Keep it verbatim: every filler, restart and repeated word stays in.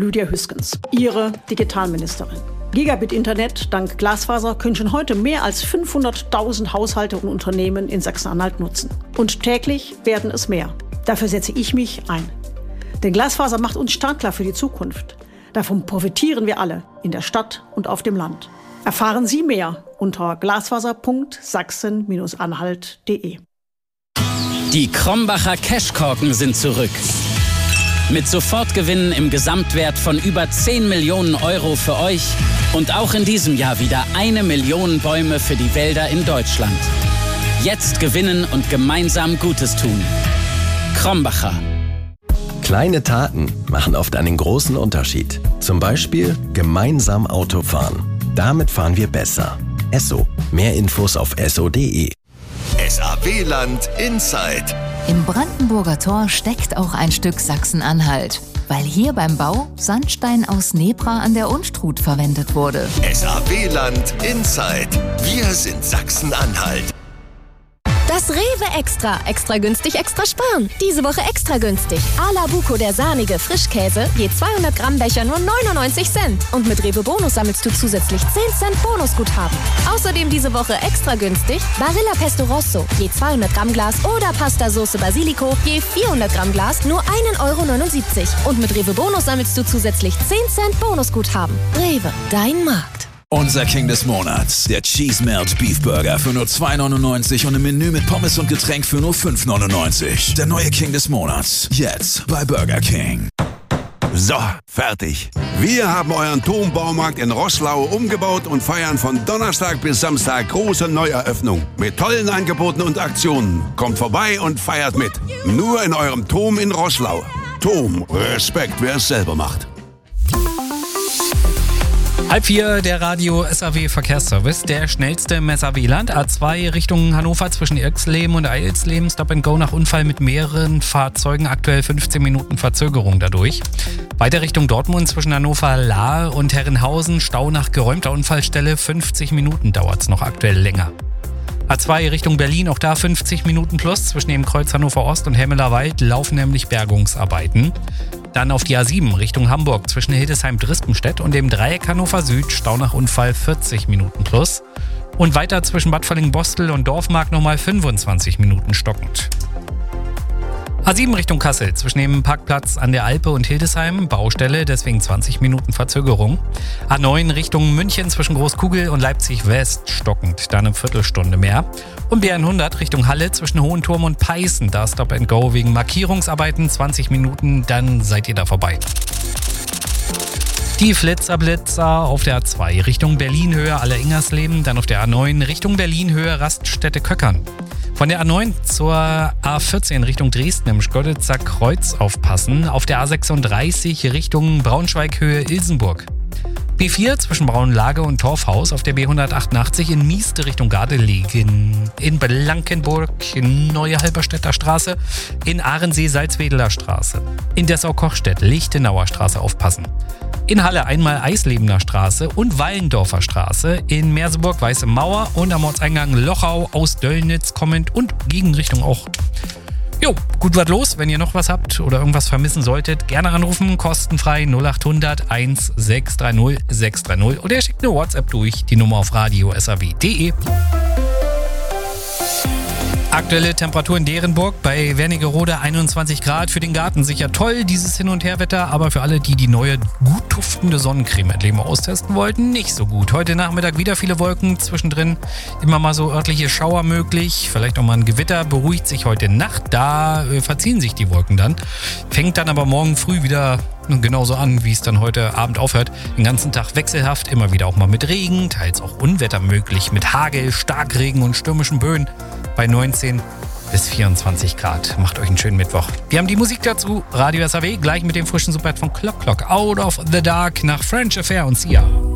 Lydia Hüskens, Ihre Digitalministerin. Gigabit-Internet dank Glasfaser können schon heute mehr als fünfhunderttausend Haushalte und Unternehmen in Sachsen-Anhalt nutzen. Und täglich werden es mehr. Dafür setze ich mich ein. Denn Glasfaser macht uns startklar für die Zukunft. Davon profitieren wir alle, in der Stadt und auf dem Land. Erfahren Sie mehr unter glasfaser punkt sachsen Bindestrich anhalt punkt de. Die Krombacher Cashkorken sind zurück. Mit Sofortgewinnen im Gesamtwert von über zehn Millionen Euro für euch und auch in diesem Jahr wieder eine Million Bäume für die Wälder in Deutschland. Jetzt gewinnen und gemeinsam Gutes tun. Krombacher. Kleine Taten machen oft einen großen Unterschied. Zum Beispiel gemeinsam Auto fahren. Damit fahren wir besser. Esso. Mehr Infos auf esso punkt de. S A W-Land Inside. Im Brandenburger Tor steckt auch ein Stück Sachsen-Anhalt, weil hier beim Bau Sandstein aus Nebra an der Unstrut verwendet wurde. S A W-Land Inside. Wir sind Sachsen-Anhalt. Das Rewe Extra. Extra günstig, extra sparen. Diese Woche extra günstig. A la Buco, der sahnige Frischkäse, je zweihundert Gramm Becher nur neunundneunzig Cent. Und mit Rewe Bonus sammelst du zusätzlich zehn Cent Bonusguthaben. Außerdem diese Woche extra günstig Barilla Pesto Rosso, je zweihundert Gramm Glas oder Pasta Sauce Basilico, je vierhundert Gramm Glas nur ein Euro neunundsiebzig. Und mit Rewe Bonus sammelst du zusätzlich zehn Cent Bonusguthaben. Rewe, dein Markt. Unser King des Monats, der Cheese Melt Beef Burger für nur zwei neunundneunzig und ein Menü mit Pommes und Getränk für nur fünf neunundneunzig. Der neue King des Monats, jetzt bei Burger King. So, fertig. Wir haben euren Turmbaumarkt in Roßlau umgebaut und feiern von Donnerstag bis Samstag große Neueröffnung. Mit tollen Angeboten und Aktionen. Kommt vorbei und feiert mit. Nur in eurem Turm in Roßlau. Turm, Respekt, wer es selber macht. Halb vier, der Radio S A W Verkehrsservice, der schnellste im S A W-Land. A zwei Richtung Hannover zwischen Irxleben und Eilsleben. Stop and Go nach Unfall mit mehreren Fahrzeugen. Aktuell fünfzehn Minuten Verzögerung dadurch. Weiter Richtung Dortmund zwischen Hannover-Lahr und Herrenhausen. Stau nach geräumter Unfallstelle. fünfzig Minuten dauert es noch aktuell länger. A zwei Richtung Berlin, auch da fünfzig Minuten plus. Zwischen dem Kreuz Hannover Ost und Hemmeler-Wald laufen nämlich Bergungsarbeiten. Dann auf die A sieben Richtung Hamburg zwischen Hildesheim-Drispenstedt und dem Dreieck Hannover Süd. Stau nach Unfall vierzig Minuten plus. Und weiter zwischen Bad Völling-Bostel und Dorfmark nochmal fünfundzwanzig Minuten stockend. A sieben Richtung Kassel zwischen dem Parkplatz an der Alpe und Hildesheim. Baustelle, deswegen zwanzig Minuten Verzögerung. A neun Richtung München zwischen Großkugel und Leipzig West stockend. Dann eine Viertelstunde mehr. Und B hundert Richtung Halle zwischen Hohenturm und Peißen. Da Stop and Go wegen Markierungsarbeiten. zwanzig Minuten, dann seid ihr da vorbei. Die Flitzer-Blitzer auf der A zwei Richtung Berlin-Höhe Aller-Ingersleben. Dann auf der A neun Richtung Berlin-Höhe Raststätte Köckern. Von der A neun zur A vierzehn Richtung Dresden im Schkoditzer Kreuz aufpassen. Auf der A sechsunddreißig Richtung Braunschweig-Höhe Ilsenburg. B vier zwischen Braunlage und Torfhaus. Auf der B hundertachtundachtzig in Mieste Richtung Gardelegen. In Blankenburg Neue Halberstädter Straße. In Ahrensee Salzwedeler Straße. In Dessau-Kochstedt Lichtenauer Straße aufpassen. In Halle einmal Eislebener Straße und Wallendorfer Straße. In Merseburg Weiße Mauer und am Ortseingang Lochau aus Döllnitz kommend und Gegenrichtung auch. Jo, gut was los. Wenn ihr noch was habt oder irgendwas vermissen solltet, gerne anrufen. Kostenfrei null acht hundert eins sechs drei null sechs drei null oder ihr schickt eine WhatsApp durch. Die Nummer auf radio s a w punkt de. Aktuelle Temperatur in Derenburg bei Wernigerode einundzwanzig Grad. Für den Garten sicher toll, dieses Hin- und Herwetter. Aber für alle, die die neue, gut duftende Sonnencreme endlich mal austesten wollten, nicht so gut. Heute Nachmittag wieder viele Wolken. Zwischendrin immer mal so örtliche Schauer möglich. Vielleicht auch mal ein Gewitter. Beruhigt sich heute Nacht. Da äh, verziehen sich die Wolken dann. Fängt dann aber morgen früh wieder genauso an, wie es dann heute Abend aufhört. Den ganzen Tag wechselhaft. Immer wieder auch mal mit Regen. Teils auch Unwetter möglich. Mit Hagel, Starkregen und stürmischen Böen. Bei neunzehn bis vierundzwanzig Grad. Macht euch einen schönen Mittwoch. Wir haben die Musik dazu. Radio S A W, gleich mit dem frischen Superhit von Clock Clock. Out of the Dark nach French Affair und Sia.